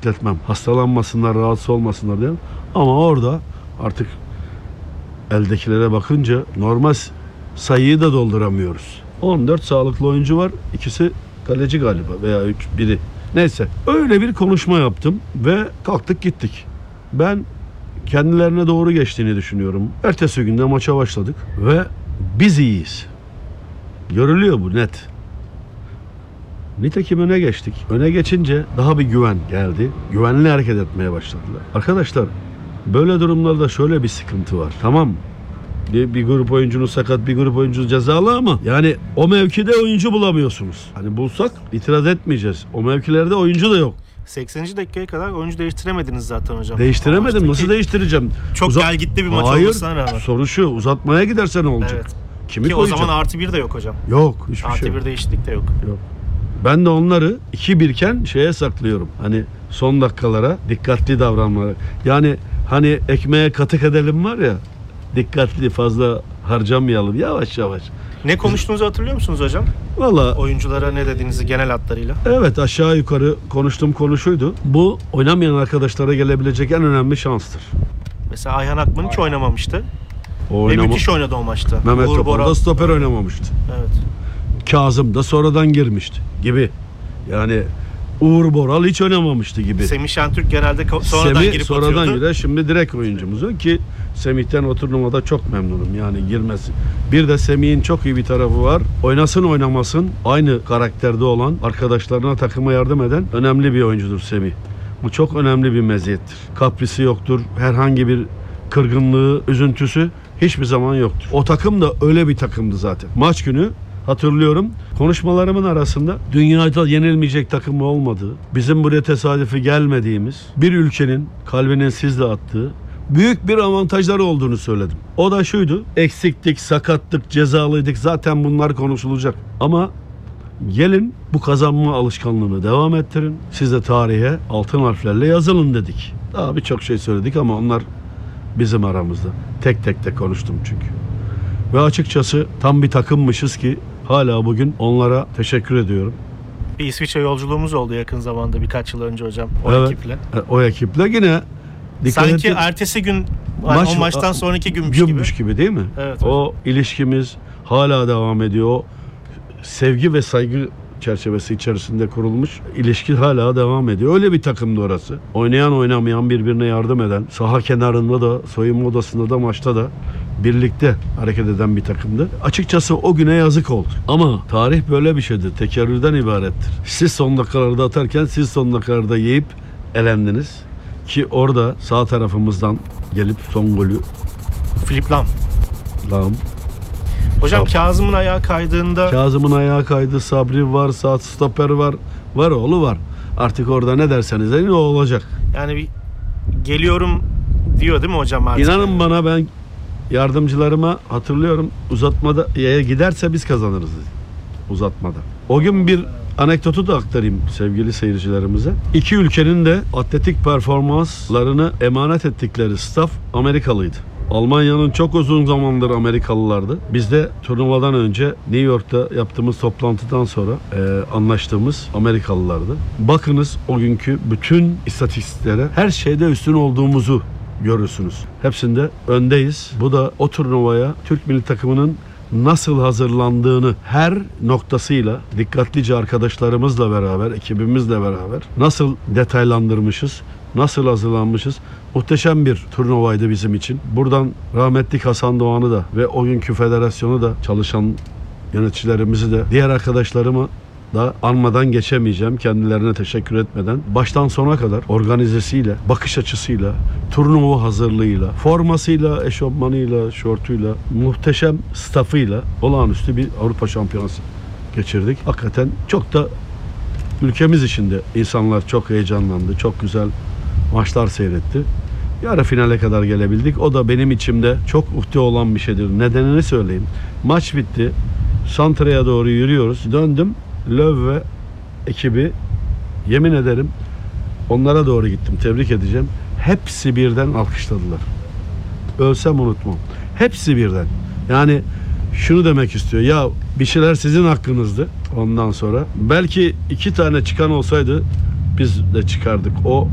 bekletmem. Hastalanmasınlar, rahatsız olmasınlar diye. Ama orada artık eldekilere bakınca normal sayıyı da dolduramıyoruz. 14 sağlıklı oyuncu var. İkisi kaleci galiba veya biri. Neyse. Öyle bir konuşma yaptım ve kalktık gittik. Ben kendilerine doğru geçtiğini düşünüyorum. Ertesi günde maça başladık ve biz iyiyiz. Görülüyor bu net. Nitekim öne geçtik. Öne geçince daha bir güven geldi. Güvenli hareket etmeye başladılar. Arkadaşlar böyle durumlarda şöyle bir sıkıntı var. Tamam. Bir grup oyuncunun sakat, bir grup oyuncu cezalı ama yani o mevkide oyuncu bulamıyorsunuz. Hani bulsak itiraz etmeyeceğiz. O mevkilerde oyuncu da yok. 80. dakikaya kadar oyuncu değiştiremediniz zaten hocam. Değiştiremedim. Nasıl değiştireceğim? Çok gel gitti bir maç olmasına rağmen. Soru şu, uzatmaya giderse ne olacak? Evet. Kimi Ki koyacak? o zaman +1 de yok hocam. Yok, hiçbir şey yok. +1 değişiklik de yok. Yok. Ben de onları 2-1 iken şeye saklıyorum. Hani son dakikalara dikkatli davranmaları. Yani hani ekmeğe katık edelim var ya, dikkatli, fazla harcamayalım, yavaş yavaş. Ne konuştuğunuzu hatırlıyor musunuz hocam? Valla Oyunculara ne dediğinizi genel hatlarıyla. evet, aşağı yukarı konuştuğum konu şuydu. Bu oynamayan arkadaşlara gelebilecek en önemli şanstır. Mesela Ayhan Akman hiç oynamamıştı. O Ve müthiş oynadı o maçta. Mehmet Uğur Topal Bora- da stoper oynamamıştı. Evet. Kazım da sonradan girmişti gibi. Yani Uğur Boral hiç oynamamıştı gibi. Semih Şentürk genelde sonradan Semih girip sonradan atıyordu. girer. Şimdi direkt oyuncumuz o ki Semih'ten o turnuvada çok memnunum yani girmesi. Bir de Semih'in çok iyi bir tarafı var. Oynasın oynamasın aynı karakterde olan, arkadaşlarına, takıma yardım eden önemli bir oyuncudur Semih. Bu çok önemli bir meziyettir. Kaprisi yoktur. Herhangi bir kırgınlığı, üzüntüsü hiçbir zaman yoktur. O takım da öyle bir takımdı zaten. Maç günü hatırlıyorum, konuşmalarımın arasında dünyada yenilmeyecek takım olmadığı, bizim buraya tesadüfi gelmediğimiz, bir ülkenin kalbinin sizle attığı büyük bir avantajları olduğunu söyledim. O da şuydu: eksiktik, sakattık, cezalıydık, zaten bunlar konuşulacak. Ama gelin bu kazanma alışkanlığını devam ettirin. Siz de tarihe altın harflerle yazılın dedik. Daha birçok şey söyledik ama onlar bizim aramızda. Tek tek de konuştum çünkü. Ve açıkçası tam bir takımmışız ki hala bugün onlara teşekkür ediyorum. Bir İsviçre yolculuğumuz oldu yakın zamanda, birkaç yıl önce hocam o Evet, ekiple. o ekiple yine Sanki ertesi gün o maçtan sonraki günmüş gibi. Değil mi? Evet, o ilişkimiz hala devam ediyor. O sevgi ve saygı çerçevesi içerisinde kurulmuş ilişki hala devam ediyor. Öyle bir takımdı orası. Oynayan oynamayan birbirine yardım eden, saha kenarında da, soyunma odasında da, maçta da birlikte hareket eden bir takımdı. Açıkçası o güne yazık oldu. Ama tarih böyle bir şeydir. Tekerrürden ibarettir. Siz son dakikalarda atarken siz son dakikalarda yiyip elendiniz. Ki orada sağ tarafımızdan gelip son golü Filip Lam. Lam. Hocam Kazım'ın ayağı kaydığında Kazım'ın ayağı kaydı, Sabri var, sağ stoper var. Var oğlu var. Artık orada ne derseniz deyin o olacak. yani bir geliyorum diyor değil mi hocam artık? İnanın bana, ben yardımcılarıma hatırlıyorum, uzatmada giderse biz kazanırız dedi. Uzatmada. O gün bir anekdotu da aktarayım sevgili seyircilerimize. İki ülkenin de atletik performanslarını emanet ettikleri staff Amerikalıydı. Almanya'nın çok uzun zamandır Amerikalılardı. Biz de turnuvadan önce New York'ta yaptığımız toplantıdan sonra anlaştığımız Amerikalılardı. Bakınız o günkü bütün istatistiklere, her şeyde üstün olduğumuzu görürsünüz. Hepsinde öndeyiz. Bu da o turnuvaya Türk milli takımının nasıl hazırlandığını her noktasıyla dikkatlice arkadaşlarımızla beraber, ekibimizle beraber nasıl detaylandırmışız, nasıl hazırlanmışız. Muhteşem bir turnuvaydı bizim için. Buradan rahmetli Hasan Doğan'ı da ve o günkü federasyonu da, çalışan yöneticilerimizi de, diğer arkadaşlarımı da anmadan geçemeyeceğim. Kendilerine teşekkür etmeden. Baştan sona kadar organizesiyle, bakış açısıyla, turnuva hazırlığıyla, formasıyla, eşofmanıyla, şortuyla, muhteşem staffıyla olağanüstü bir Avrupa Şampiyonası geçirdik. Hakikaten çok da ülkemiz içinde insanlar çok heyecanlandı. Çok güzel maçlar seyretti. Yarı finale kadar gelebildik. O da benim içimde çok ukde olan bir şeydir. Nedenini söyleyeyim. Maç bitti. Santra'ya doğru yürüyoruz. Döndüm. Löw ve ekibi, yemin ederim onlara doğru gittim. Tebrik edeceğim. Hepsi birden alkışladılar. Ölsem unutmam. Hepsi birden. Yani şunu demek istiyor. Ya bir şeyler sizin hakkınızdı ondan sonra. Belki 2 tane çıkan olsaydı biz de çıkardık. O